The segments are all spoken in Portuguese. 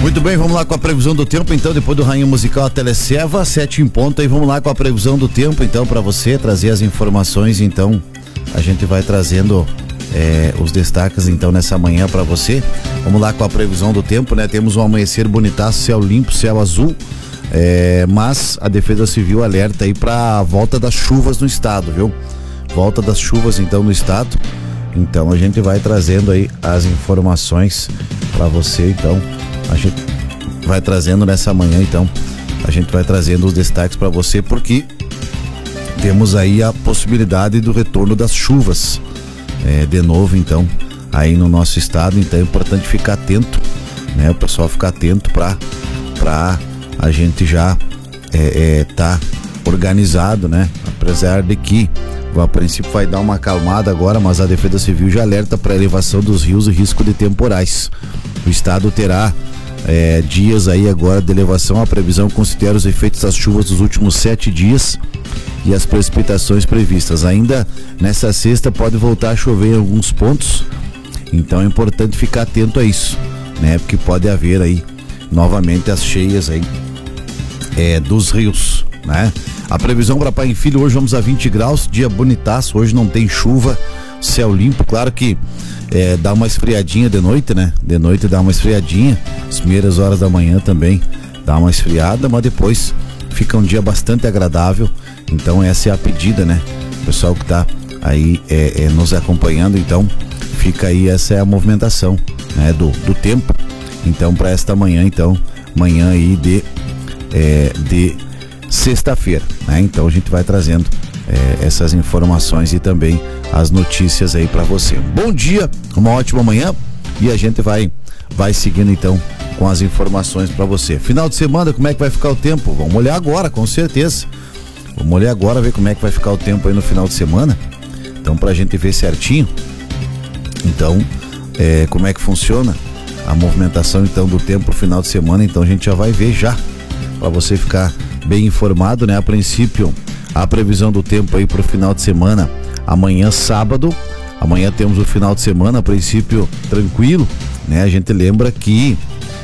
Muito bem, vamos lá com a previsão do tempo, então, depois do Rainha Musical, a Teleseva, 7 em ponto, e vamos lá com a previsão do tempo, então, para você trazer as informações, então, a gente vai trazendo os destaques, então, nessa manhã para você. Vamos lá com a previsão do tempo, né? Temos um amanhecer bonitaço, céu limpo, céu azul, mas a Defesa Civil alerta aí para a volta das chuvas no estado, viu? Volta das chuvas, então, no estado. Então, a gente vai trazendo aí as informações para você, então. A gente vai trazendo nessa manhã, então, a gente vai trazendo os destaques para você, porque temos aí a possibilidade do retorno das chuvas, de novo, então, aí no nosso estado. Então é importante ficar atento, né? O pessoal ficar atento para a gente já tá organizado, né? Apesar de que a princípio vai dar uma acalmada agora, mas a Defesa Civil já alerta para elevação dos rios e risco de temporais. O estado terá dias aí agora de elevação. A previsão considera os efeitos das chuvas dos últimos 7 dias e as precipitações previstas. Ainda nessa sexta pode voltar a chover em alguns pontos, então é importante ficar atento a isso, né? Porque pode haver aí novamente as cheias aí dos rios, né? A previsão para Pai e Filho, hoje vamos a 20 graus, dia bonitaço, hoje não tem chuva, céu limpo. Claro que dá uma esfriadinha de noite, né? De noite dá uma esfriadinha, as primeiras horas da manhã também dá uma esfriada, mas depois fica um dia bastante agradável. Então essa é a pedida, né? O pessoal que tá aí nos acompanhando, então fica aí, essa é a movimentação, né? Do tempo, então, para esta manhã, então, manhã aí de sexta-feira, né? Então a gente vai trazendo essas informações e também as notícias aí para você. Bom dia, uma ótima manhã, e a gente vai seguindo então com as informações para você. Final de semana, como é que vai ficar o tempo? Vamos olhar agora, com certeza. Vamos olhar agora, ver como é que vai ficar o tempo aí no final de semana. Então, pra gente ver certinho, então, como é que funciona a movimentação então do tempo pro final de semana. Então a gente já vai ver já, para você ficar bem informado, né? A princípio, a previsão do tempo aí pro final de semana, amanhã sábado, amanhã temos o final de semana, a princípio tranquilo, né? A gente lembra que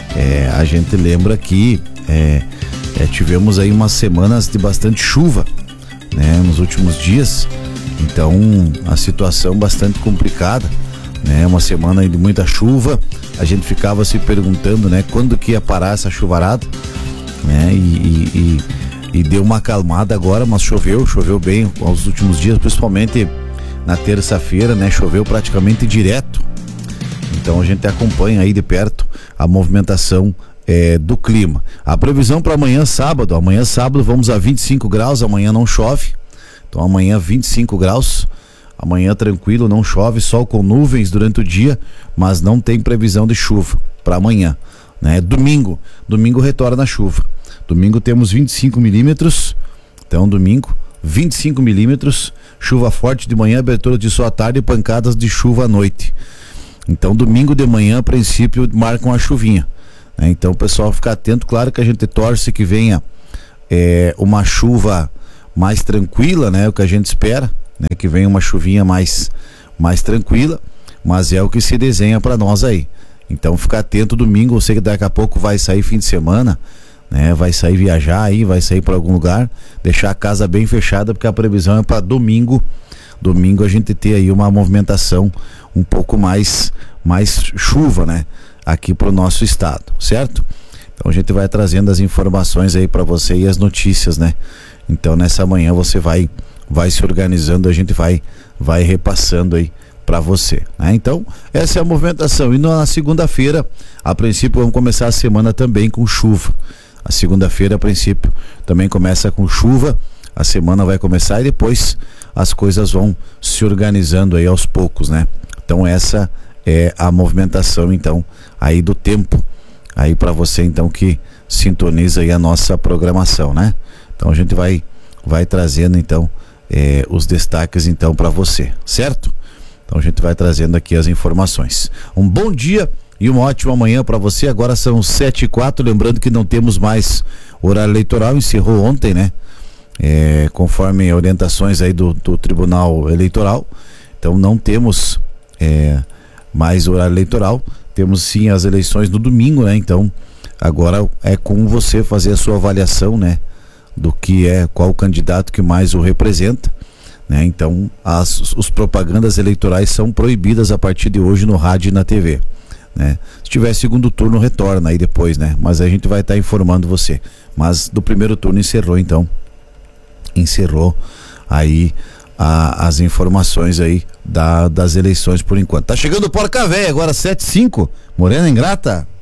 tivemos aí umas semanas de bastante chuva, né? Nos últimos dias, então a situação bastante complicada, né? Uma semana aí de muita chuva, a gente ficava se perguntando, né? Quando que ia parar essa chuvarada, né? E deu uma acalmada agora, mas choveu bem aos últimos dias, principalmente na terça-feira, né? Choveu praticamente direto. Então a gente acompanha aí de perto a movimentação do clima. A previsão para amanhã sábado vamos a 25 graus, amanhã não chove. Então amanhã 25 graus, amanhã tranquilo, não chove, sol com nuvens durante o dia, mas não tem previsão de chuva para amanhã, né? Domingo retorna a chuva. Domingo temos 25 milímetros, então domingo 25 milímetros, chuva forte de manhã, abertura de sol à tarde e pancadas de chuva à noite. Então domingo de manhã, a princípio, marcam a chuvinha, né? Então o pessoal fica atento, claro que a gente torce que venha uma chuva mais tranquila, né? O que a gente espera, né? Que venha uma chuvinha mais tranquila, mas é o que se desenha para nós aí. Então fica atento domingo, eu sei que daqui a pouco vai sair fim de semana, né? Vai sair viajar aí, vai sair para algum lugar, deixar a casa bem fechada, porque a previsão é para domingo a gente ter aí uma movimentação um pouco mais chuva, né? Aqui pro nosso estado, certo? Então a gente vai trazendo as informações aí para você e as notícias, né? Então nessa manhã você vai se organizando, a gente vai repassando aí para você, né? Então essa é a movimentação. E na segunda-feira, a princípio, vamos começar a semana também com chuva. A segunda-feira, a princípio, também começa com chuva. A semana vai começar e depois as coisas vão se organizando aí aos poucos, né? Então essa é a movimentação, então, aí do tempo, aí para você, então, que sintoniza aí a nossa programação, né? Então a gente vai trazendo, então, os destaques, então, para você, certo? Então a gente vai trazendo aqui as informações. Um bom dia e uma ótima manhã para você. Agora são 7h04, lembrando que não temos mais horário eleitoral, encerrou ontem, né? Conforme orientações aí do Tribunal Eleitoral. Então não temos mais horário eleitoral, temos sim as eleições no domingo, né? Então Agora é com você fazer a sua avaliação, né? Do que qual o candidato que mais o representa, né? Então, os propagandas eleitorais são proibidas a partir de hoje no rádio e na TV, né? Se tiver segundo turno, retorna aí depois, né? Mas a gente vai estar informando você. Mas do primeiro turno encerrou aí as informações aí das eleições por enquanto. Tá chegando o Porca Véia agora, 7:05, Morena Ingrata.